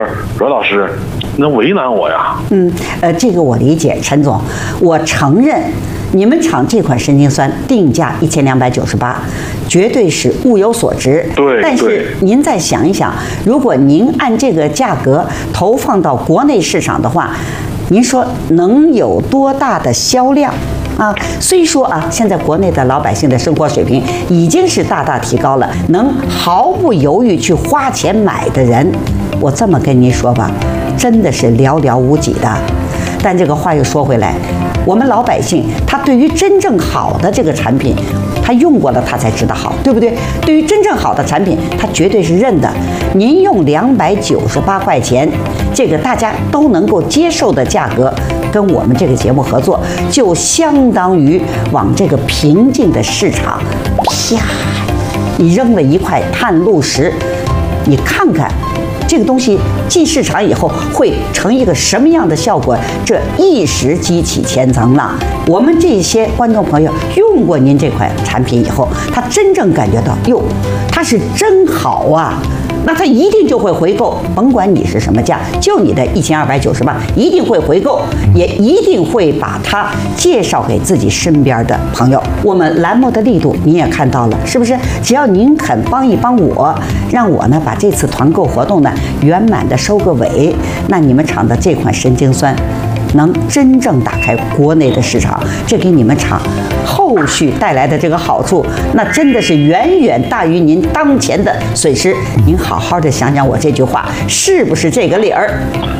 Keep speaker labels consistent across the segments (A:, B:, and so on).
A: 阮老师，那为难我呀。
B: 这个我理解，陈总，我承认你们厂这款神经酸定价1298，绝对是物有所值。
A: 对，
B: 但是您再想一想，如果您按这个价格投放到国内市场的话，您说能有多大的销量？虽说现在国内的老百姓的生活水平已经是大大提高了，能毫不犹豫去花钱买的人，我这么跟您说吧，真的是寥寥无几的。但这个话又说回来，我们老百姓他对于真正好的这个产品，他用过了他才知道好，对不对？对于真正好的产品，他绝对是认的。您用298块钱，这个大家都能够接受的价格，跟我们这个节目合作，就相当于往这个平静的市场，啪，你扔了一块探路石，你看看。这个东西进市场以后会成一个什么样的效果？这一时激起千层浪。我们这些观众朋友用过您这款产品以后，他真正感觉到，哟，它是真好啊！那他一定就会回购，甭管你是什么价，就你的1298，一定会回购，也一定会把它介绍给自己身边的朋友。我们栏目的力度你也看到了，是不是？只要您肯帮一帮我，让我呢把这次团购活动呢圆满的收个尾，那你们厂的这款神经酸能真正打开国内的市场，这给你们厂后续带来的这个好处，那真的是远远大于您当前的损失。您好好的想想我这句话是不是这个理儿？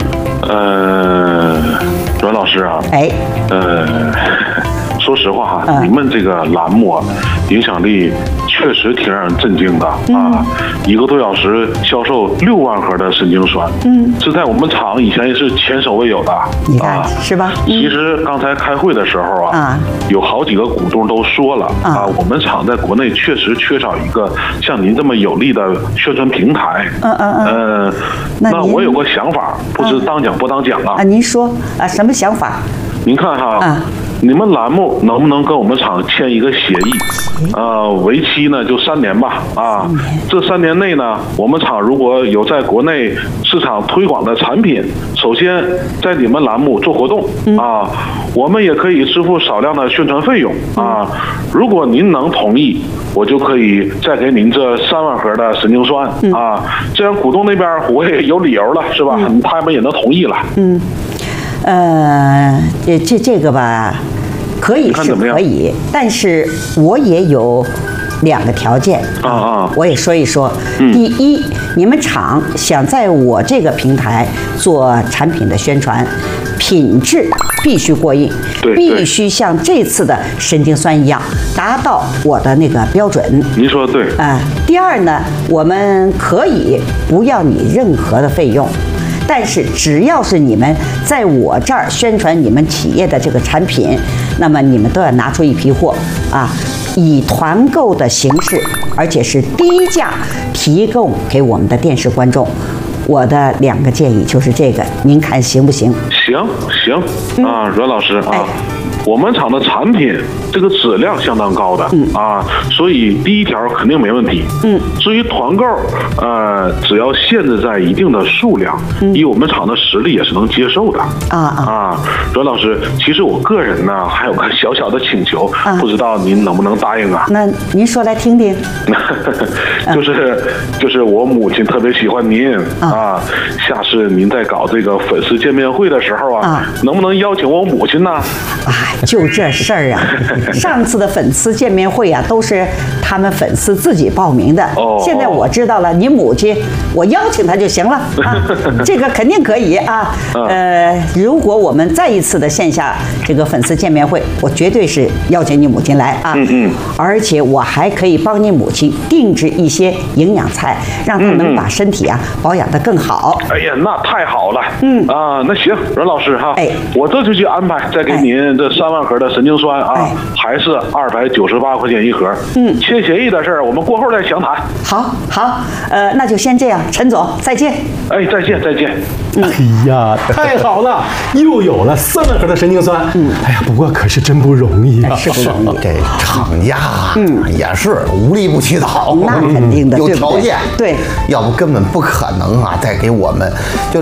A: 阮老师啊，说实话哈，你们这个栏目影响力确实挺让人震惊的！1个多小时销售6万盒的神经酸，这在我们厂以前也是前所未有的。
B: 你看是吧？
A: 其实刚才开会的时候有好几个股东都说了我们厂在国内确实缺少一个像您这么有力的宣传平台。那我有个想法，不知当讲不当讲啊？
B: 您说什么想法？
A: 您看哈。你们栏目能不能跟我们厂签一个协议？为期呢就3年吧。这3年内呢，我们厂如果有在国内市场推广的产品，首先在你们栏目做活动我们也可以支付少量的宣传费用如果您能同意，我就可以再给您这3万盒的神经酸这样股东那边我也有理由了，是吧？他们也能同意了。
B: 这个吧，可以是可以，但是我也有2个条件我也说一说。第一，你们厂想在我这个平台做产品的宣传，品质必须过硬，必须像这次的神经酸一样达到我的那个标准。
A: 您说的对。
B: 第二呢，我们可以不要你任何的费用。但是只要是你们在我这儿宣传你们企业的这个产品，那么你们都要拿出一批货以团购的形式，而且是低价提供给我们的电视观众。我的2个建议就是这个，您看行不行？
A: 行阮老师我们厂的产品这个质量相当高的所以第1条肯定没问题。至于团购，只要限制在一定的数量，以我们厂的实力也是能接受的。阮老师，其实我个人呢还有个小小的请求，不知道您能不能答应啊？
B: 那您说来听听。
A: 就是我母亲特别喜欢您下次您在搞这个粉丝见面会的时候能不能邀请我母亲呢？
B: 就这事儿上次的粉丝见面会都是他们粉丝自己报名的。现在我知道了，你母亲我邀请她就行了这个肯定可以如果我们再一次的线下这个粉丝见面会，我绝对是邀请你母亲来而且我还可以帮你母亲定制一些营养菜，让她能把身体保养得更好。
A: 哎呀，那太好了。那行， 任老师哈，
B: 哎，
A: 我这就去安排，再给您这3万盒的神经酸啊，还是298块钱一盒。签协议的事儿，我们过后再详谈。
B: 好，那就先这样，陈总，再见。
A: 哎，再见。
C: 哎呀，太好了，又有了3万盒的神经酸。哎呀，不过可是真不容易啊，
B: 是不容易。
D: 这厂家也是无利不起早，
B: 那肯定的，
D: 有条件，
B: 对，
D: 要不根本不可能啊，再给我们就。